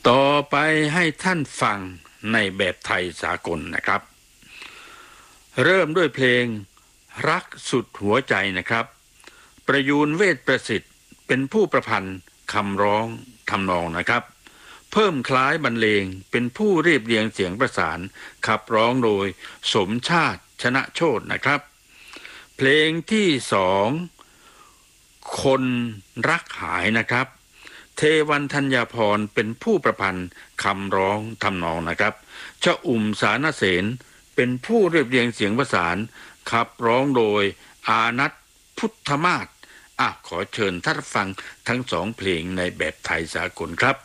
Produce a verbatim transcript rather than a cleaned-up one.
ต่อไปให้ท่านฟังในแบบไทยสากลนะครับเริ่มด้วยเพลงรักสุดหัวใจนะครับประยูรเวชประสิทธิ์เป็นผู้ประพันธ์คำร้องทำนองนะครับเพิ่มคล้ายบรรเลงเป็นผู้เรียบเรียงเสียงประสานขับร้องโดยสมชาติชนะโชตินะครับเพลงที่สองคนรักหายนะครับเทวันธัญญาพรเป็นผู้ประพันธ์คำร้องทำนองนะครับชอุ่มสานเสนเป็นผู้เรียบเรียงเสียงประสานขับร้องโดยอานัทพุทธมาศอ่ะขอเชิญท่านฟังทั้งสองเพลงในแบบไทยสากลครับ